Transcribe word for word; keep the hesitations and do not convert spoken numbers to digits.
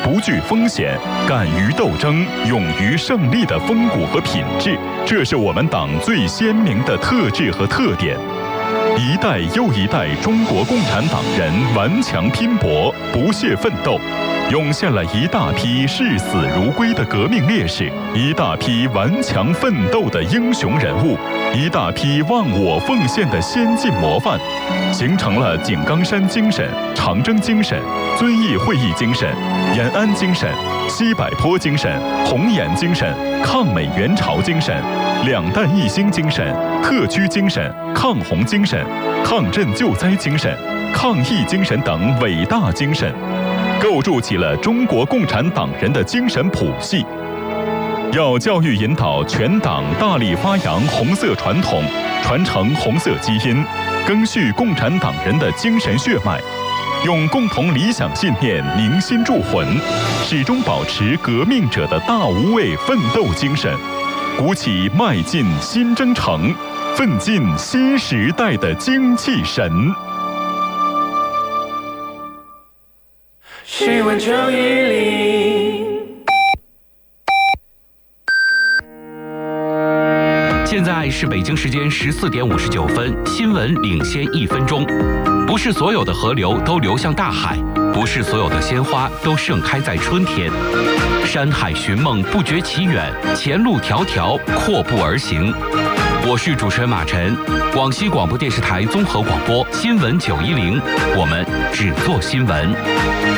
不惧风险、敢于斗争、勇于胜利的风骨和品质，这是我们党最鲜明的特质和特点。一代又一代中国共产党人顽强拼搏、不懈奋斗，涌现了一大批视死如归的革命烈士，一大批顽强奋斗的英雄人物，一大批忘我奉献的先进模范，形成了井冈山精神、长征精神、遵义会议精神、延安精神、西柏坡精神、红岩精神、抗美援朝精神、两弹一星精神、特区精神、抗洪精神、抗震救灾精神、抗疫精神等伟大精神，构筑起了中国共产党人的精神谱系。要教育引导全党大力发扬红色传统，传承红色基因，赓续共产党人的精神血脉，用共同理想信念凝心铸魂，始终保持革命者的大无畏奋斗精神，鼓起迈进新征程、奋进新时代的精气神。 新闻九一零。 现在是北京时间十四点五十九分，新闻领先一分钟。不是所有的河流都流向大海，不是所有的鲜花都盛开在春天。山海寻梦不觉其远，前路迢迢阔步而行。我是主持人马晨，广西广播电视台综合广播新闻九一零，我们只做新闻。